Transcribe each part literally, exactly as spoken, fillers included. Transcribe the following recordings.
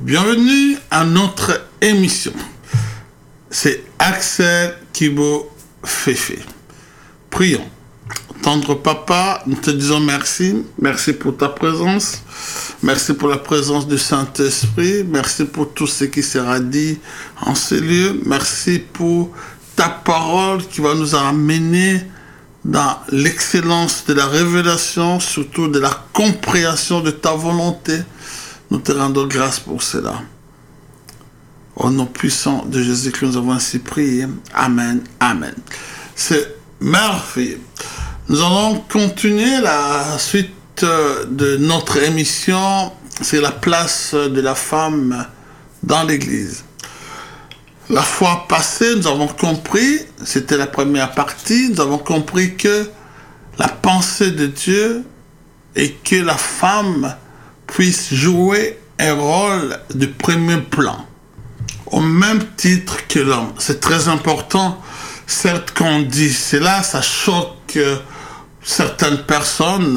Bienvenue à notre émission. C'est Axel Kibo Féfé. Prions. Tendre Papa, nous te disons merci. Merci pour ta présence. Merci pour la présence du Saint-Esprit. Merci pour tout ce qui sera dit en ces lieux. Merci pour ta parole qui va nous amener dans l'excellence de la révélation, surtout de la compréhension de ta volonté. Nous te rendons grâce pour cela. Au nom puissant de Jésus que nous avons ainsi prié. Amen. Amen. C'est merveilleux. Nous allons continuer la suite de notre émission. C'est la place de la femme dans l'Église. La fois passée, nous avons compris, c'était la première partie, nous avons compris que la pensée de Dieu est que la femme puisse jouer un rôle de premier plan, au même titre que l'homme. C'est très important, certes qu'on dit cela, ça choque certaines personnes,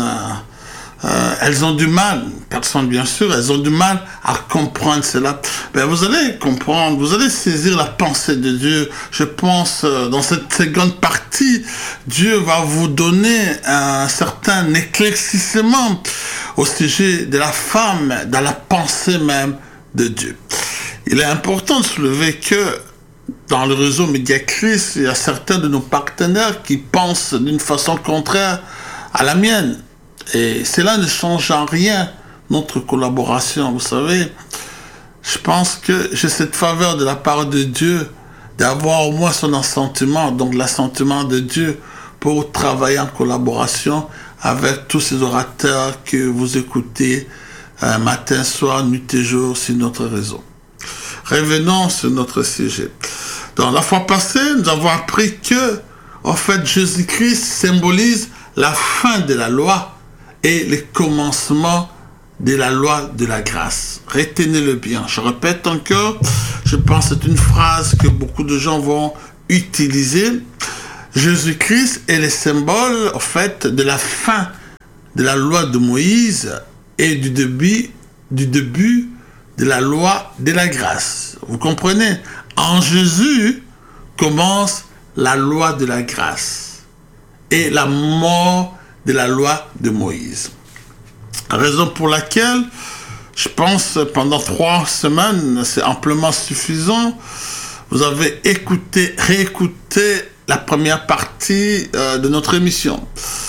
euh, elles ont du mal, personnes bien sûr, elles ont du mal à comprendre cela. Ben, vous allez comprendre, vous allez saisir la pensée de Dieu. Je pense, euh, dans cette seconde partie, Dieu va vous donner un certain éclaircissement au sujet de la femme, dans la pensée même de Dieu. Il est important de soulever que dans le réseau Médiacris, il y a certains de nos partenaires qui pensent d'une façon contraire à la mienne. Et cela ne change en rien notre collaboration. Vous savez, je pense que j'ai cette faveur de la part de Dieu d'avoir au moins son assentiment, donc l'assentiment de Dieu pour travailler en collaboration avec tous ces orateurs que vous écoutez euh, matin, soir, nuit et jour sur notre réseau. Revenons sur notre sujet. Dans la fois passée, nous avons appris que, en fait, Jésus-Christ symbolise la fin de la loi et le commencement de la loi de la grâce. Retenez-le bien. Je répète encore, je pense que c'est une phrase que beaucoup de gens vont utiliser. Jésus-Christ est le symbole, en fait, de la fin de la loi de Moïse et du début, du début de la loi de la grâce. Vous comprenez? En Jésus commence la loi de la grâce et la mort de la loi de Moïse. Raison pour laquelle, je pense, pendant trois semaines, c'est amplement suffisant. Vous avez écouté, réécouté la première partie euh, de notre émission.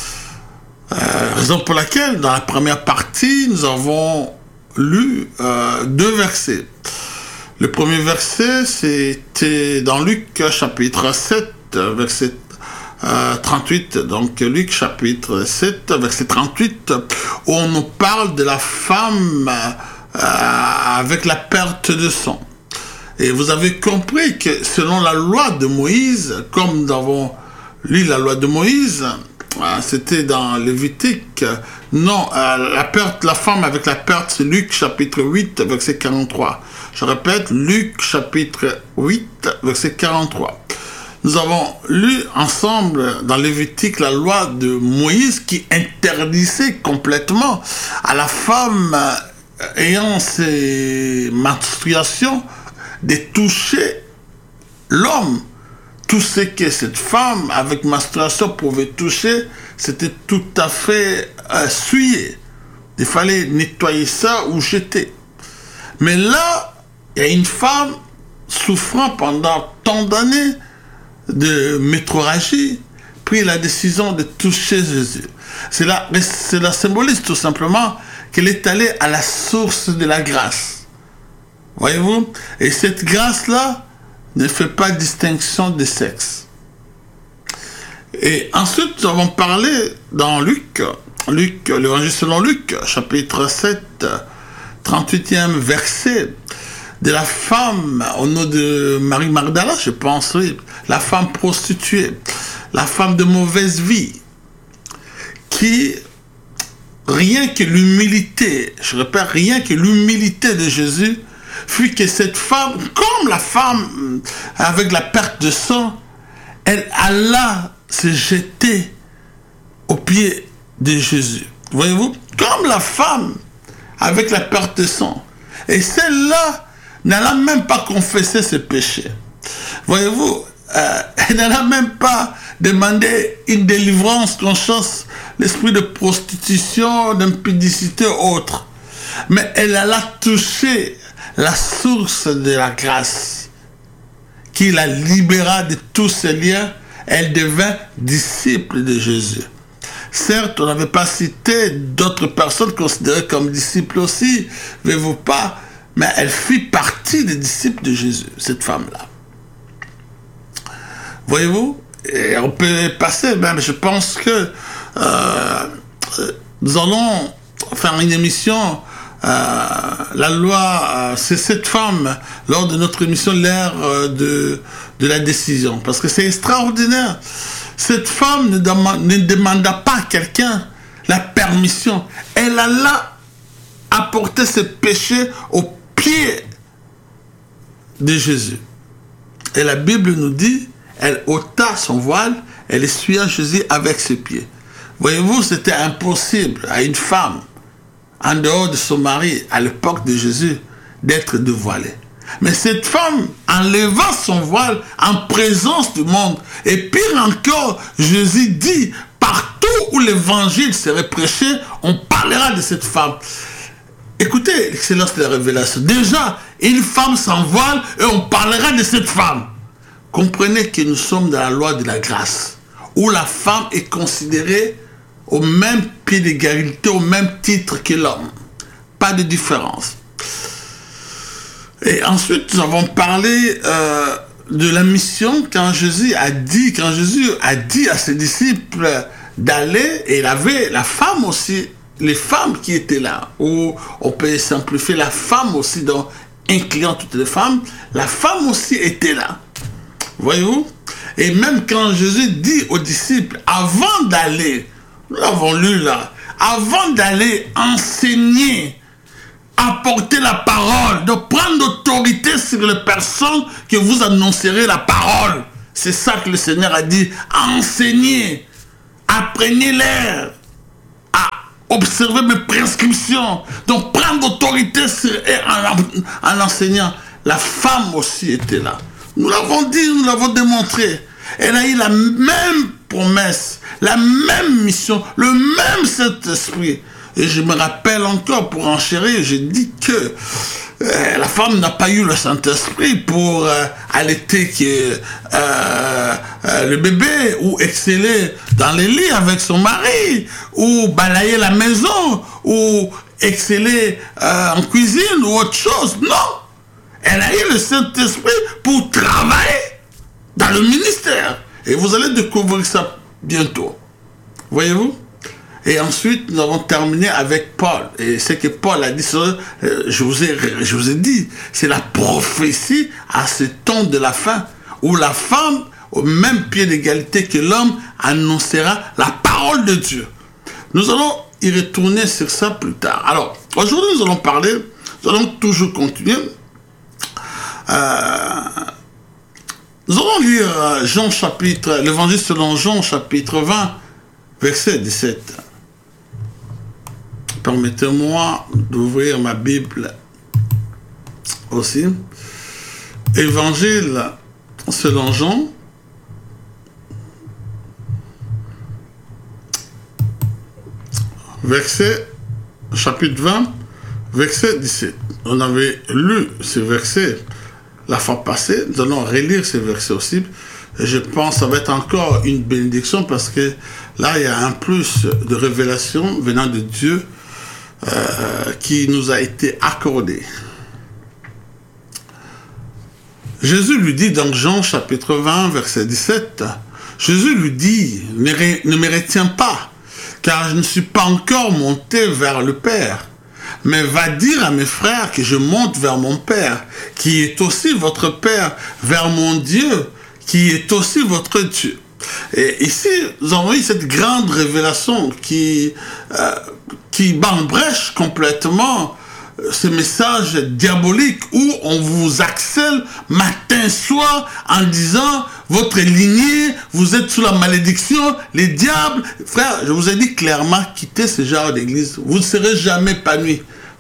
Euh, raison pour laquelle, dans la première partie, nous avons lu euh, deux versets. Le premier verset, c'était dans Luc chapitre sept, verset euh, trente-huit. Donc Luc chapitre sept, verset trente-huit, où on nous parle de la femme euh, avec la perte de sang. Et vous avez compris que selon la loi de Moïse, comme nous avons lu la loi de Moïse, c'était dans Lévitique. Non, euh, la perte, la femme avec la perte, c'est Luc chapitre huit, verset quarante-trois. Je répète, Luc chapitre huit, verset quarante-trois. Nous avons lu ensemble dans Lévitique la loi de Moïse qui interdisait complètement à la femme ayant ses menstruations de toucher l'homme. Tout ce que cette femme avec menstruation pouvait toucher, c'était tout à fait euh, souillé. Il fallait nettoyer ça ou jeter. Mais là, il y a une femme souffrant pendant tant d'années de métrorragie, prit la décision de toucher Jésus. C'est la, c'est la symbolise tout simplement qu'elle est allée à la source de la grâce. Voyez-vous? Et cette grâce-là ne fait pas distinction de sexe. Et ensuite, nous avons parlé dans Luc, Luc, l'évangile selon Luc, chapitre sept, trente-huitième verset, de la femme au nom de Marie Magdala, je pense, oui, la femme prostituée, la femme de mauvaise vie, qui, rien que l'humilité, je répète, rien que l'humilité de Jésus, fut que cette femme, comme la femme avec la perte de sang, elle alla se jeter aux pieds de Jésus. Voyez-vous, comme la femme avec la perte de sang, Et celle-là n'alla même pas confesser ses péchés. Voyez-vous, euh, elle n'alla même pas demander une délivrance qu'on chasse l'esprit de prostitution, d'impudicité autre. Mais elle alla toucher la source de la grâce qui la libéra de tous ses liens. Elle devint disciple de Jésus. Certes, on n'avait pas cité d'autres personnes considérées comme disciples aussi, voyez-vous pas, mais elle fit partie des disciples de Jésus, cette femme-là. Voyez-vous, et on peut passer, même je pense que euh, nous allons faire une émission, euh, la loi, euh, c'est cette femme, lors de notre émission, l'ère euh, de, de la décision, parce que c'est extraordinaire. Cette femme ne, demande, ne demanda pas à quelqu'un la permission. Elle alla apporter ses péchés au pied de Jésus. Et la Bible nous dit, elle ôta son voile, elle essuya Jésus avec ses pieds. Voyez-vous, c'était impossible à une femme, en dehors de son mari, à l'époque de Jésus, d'être dévoilée. Mais cette femme enleva son voile en présence du monde. Et pire encore, Jésus dit, partout où l'évangile serait prêché, on parlera de cette femme. Écoutez l'excellence de la révélation. Déjà, une femme sans voile et on parlera de cette femme. Comprenez que nous sommes dans la loi de la grâce, où la femme est considérée au même pied d'égalité, au même titre que l'homme. Pas de différence. Et ensuite, nous avons parlé euh, de la mission quand Jésus a dit, quand Jésus a dit à ses disciples d'aller, et il avait la femme aussi, les femmes qui étaient là, ou on peut simplifier la femme aussi, donc incluant toutes les femmes, la femme aussi était là. Voyez-vous? Et même quand Jésus dit aux disciples, avant d'aller, nous l'avons lu là, avant d'aller enseigner, apporter la parole, de prendre l'autorité sur les personnes que vous annoncerez la parole. C'est ça que le Seigneur a dit. Enseignez, apprenez-les à observer mes prescriptions. Donc prendre l'autorité sur eux en, en enseignant. La femme aussi était là. Nous l'avons dit, nous l'avons démontré. Elle a eu la même promesse, la même mission, le même Saint-Esprit. Et je me rappelle encore, pour enchérir, j'ai dit que euh, la femme n'a pas eu le Saint-Esprit pour euh, allaiter que, euh, euh, le bébé, ou exceller dans les lits avec son mari, ou balayer la maison, ou exceller euh, en cuisine, ou autre chose. Non! Elle a eu le Saint-Esprit pour travailler dans le ministère. Et vous allez découvrir ça bientôt. Voyez-vous? Et ensuite, nous avons terminé avec Paul. Et ce que Paul a dit, je vous ai, je vous ai dit, c'est la prophétie à ce temps de la fin, où la femme, au même pied d'égalité que l'homme, annoncera la parole de Dieu. Nous allons y retourner sur ça plus tard. Alors, aujourd'hui, nous allons parler, nous allons toujours continuer. Euh, nous allons lire Jean chapitre, l'évangile selon Jean chapitre vingt, verset dix-sept. Permettez-moi d'ouvrir ma Bible aussi. Évangile selon Jean, verset, chapitre vingt, verset dix-sept. On avait lu ce verset la fois passée. Nous allons relire ce verset aussi. Et je pense que ça va être encore une bénédiction parce que là, il y a un plus de révélation venant de Dieu euh, qui nous a été accordé. Jésus lui dit dans Jean chapitre vingt, verset dix-sept, Jésus lui dit, ne, ne me retiens pas, car je ne suis pas encore monté vers le Père, mais va dire à mes frères que je monte vers mon Père, qui est aussi votre Père, vers mon Dieu, qui est aussi votre Dieu. Et ici, nous avons eu cette grande révélation qui, euh, qui bat en brèche complètement ce message diabolique où on vous accèle matin, soir en disant votre lignée, vous êtes sous la malédiction, les diables. Frère, je vous ai dit clairement, quittez ce genre d'église. Vous ne serez jamais épanoui.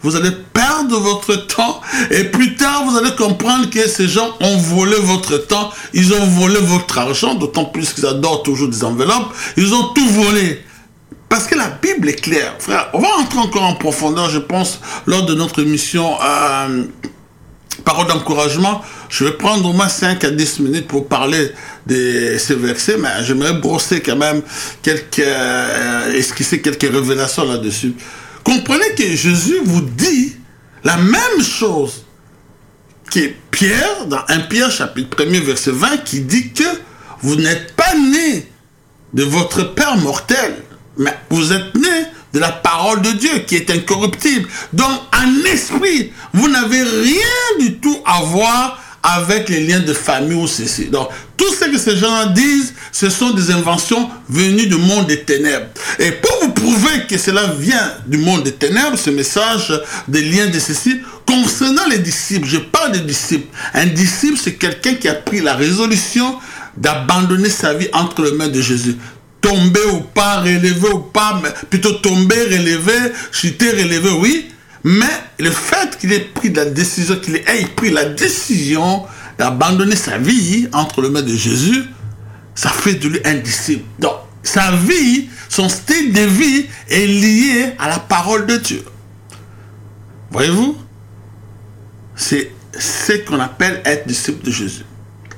vous allez perdre votre temps et plus tard, vous allez comprendre que ces gens ont volé votre temps, ils ont volé votre argent, d'autant plus qu'ils adorent toujours des enveloppes, ils ont tout volé. Parce que la Bible est claire. Frère, on va entrer encore en profondeur, je pense, lors de notre émission euh, Parole d'encouragement. Je vais prendre au moins cinq à dix minutes pour parler de ces versets, mais j'aimerais brosser quand même quelques, euh, esquisser quelques révélations là-dessus. Comprenez que Jésus vous dit la même chose que Pierre, dans un Pierre chapitre un verset vingt, qui dit que vous n'êtes pas né de votre père mortel, mais vous êtes né de la parole de Dieu qui est incorruptible. Donc, en esprit, vous n'avez rien du tout à voir avec les liens de famille ou ceci. Donc, tout ce que ces gens disent, ce sont des inventions venues du monde des ténèbres. Et pour vous prouver que cela vient du monde des ténèbres, ce message des liens de ceci, concernant les disciples, je parle des disciples. Un disciple, c'est quelqu'un qui a pris la résolution d'abandonner sa vie entre les mains de Jésus. Tomber ou pas, relever ou pas, mais plutôt tomber, relever, chuter, relever, oui. Mais le fait qu'il ait pris la décision, qu'il ait pris la décision d'abandonner sa vie entre les mains de Jésus, ça fait de lui un disciple. Donc, sa vie, son style de vie est lié à la parole de Dieu. Voyez-vous? C'est ce qu'on appelle être disciple de Jésus.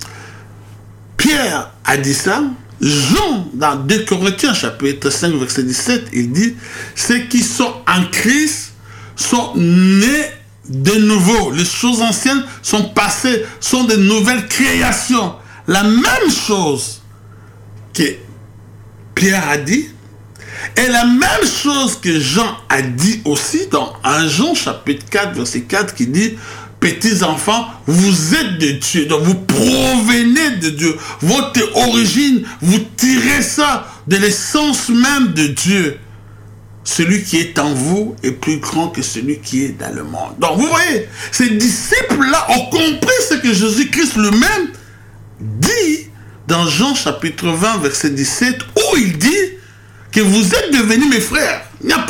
Pierre a dit ça. Jean, dans deux Corinthiens, chapitre cinq, verset dix-sept, il dit « Ceux qui sont en Christ sont nés de nouveau. Les choses anciennes sont passées, sont de nouvelles créations. » La même chose que Pierre a dit, et la même chose que Jean a dit aussi dans un Jean, chapitre quatre, verset quatre, qui dit « Petits enfants, vous êtes de Dieu, donc vous provenez de Dieu. Votre origine, vous tirez ça de l'essence même de Dieu. Celui qui est en vous est plus grand que celui qui est dans le monde. » Donc vous voyez, ces disciples-là ont compris ce que Jésus-Christ lui-même dit dans Jean chapitre vingt, verset dix-sept, où il dit que vous êtes devenus mes frères. Il n'y a